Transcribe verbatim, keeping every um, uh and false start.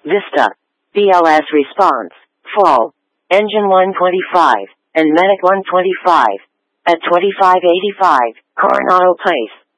Vista, B L S response, fall, engine one twenty-five, and Medic one twenty-five, at twenty-five eighty-five, Coronado Place.